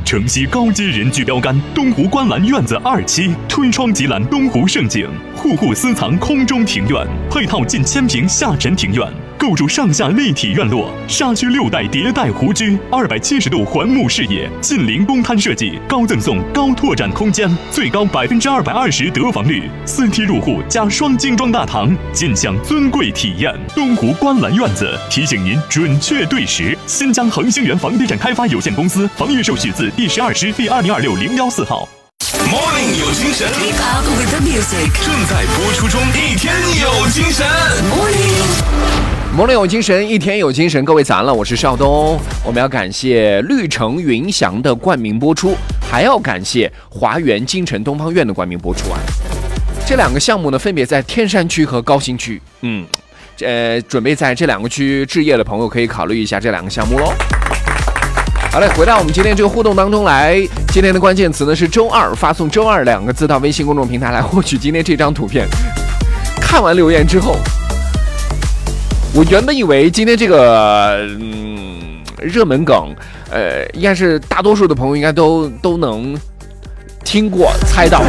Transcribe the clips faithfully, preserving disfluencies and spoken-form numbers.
城西高阶人居标杆东湖观澜院子二期，推窗即览东湖胜景，户户私藏空中庭院，配套近千平下沉庭院。构筑上下立体院落，沙区六代迭代湖居，二百七十度环幕视野，近邻公摊设计，高赠送高拓展空间，最高百分之二百二十得房率，四梯入户加双精装大堂，尽享尊贵体验。东湖观澜院子提醒您准确对时。新疆恒星源房地产开发有限公司房业授许字第十二师第二零二六零幺四号。 Morning 有精神 Keep up with the music 正在播出中，一天有精神。 Morning Morning 有精神，一天有精神。各位早安了，我是邵东。我们要感谢绿城云翔的冠名播出，还要感谢华园金城东方院的冠名播出啊。这两个项目呢，分别在天山区和高新区。嗯，呃，准备在这两个区置业的朋友可以考虑一下这两个项目喽。好嘞，回到我们今天这个互动当中来。今天的关键词呢是周二，发送周二两个字到微信公众平台来获取今天这张图片。看完留言之后，我原本以为今天这个嗯热门梗，呃，应该是大多数的朋友应该都都能听过猜到。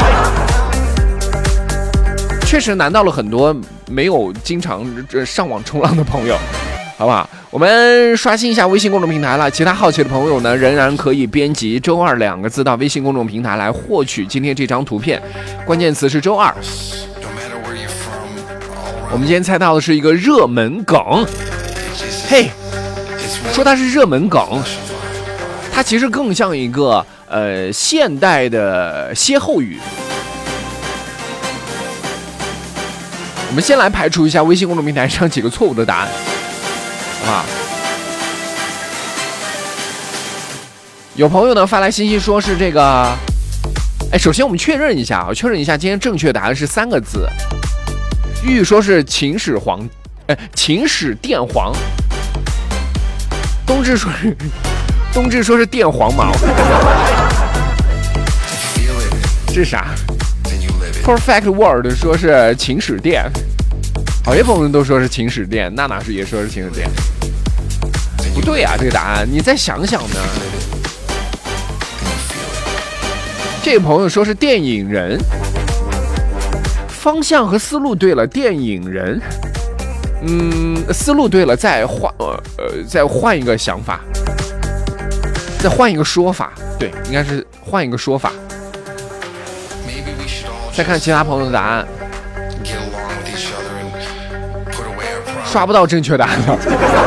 确实难到了很多没有经常上网冲浪的朋友。好不好？我们刷新一下微信公众平台了。其他好奇的朋友呢，仍然可以编辑周二两个字到微信公众平台来获取今天这张图片。关键词是周二。我们今天猜到的是一个热门梗。嘿，说它是热门梗，它其实更像一个呃现代的歇后语。我们先来排除一下微信公众平台上几个错误的答案。啊，有朋友呢发来信息说是这个，哎，首先我们确认一下啊，确认一下今天正确答案是三个字。玉玉说是秦始皇，哎，秦始殿皇。冬至说是，冬至说是电黄毛。这是啥 ？Perfect World 说是秦始殿。好些朋友都说是秦始殿，娜娜是也说是秦始殿，不对啊，这个答案你再想想呢。这个朋友说是电影人，方向和思路对了，电影人，嗯，思路对了，再换呃呃再换一个想法，再换一个说法，对，应该是换一个说法。再看其他朋友的答案。刷不到正确答案了，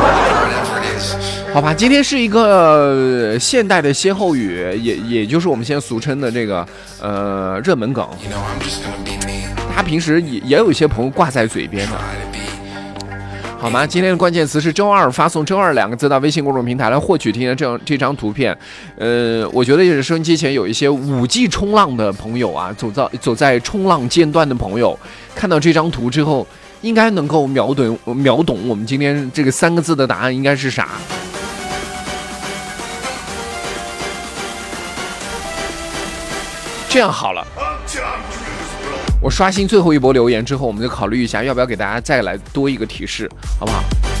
好吧，今天是一个现代的歇后语，也也就是我们现在俗称的这个呃热门梗，他平时也也有一些朋友挂在嘴边的，好吗？今天的关键词是周二，发送周二两个字到微信公众平台来获取今天这样这张图片。呃，我觉得也是收音机前有一些五 G 冲浪的朋友啊，走在走在冲浪尖端的朋友，看到这张图之后。应该能够秒懂秒懂我们今天这个三个字的答案应该是啥？这样好了，我刷新最后一波留言之后，我们就考虑一下要不要给大家再来多一个提示，好不好？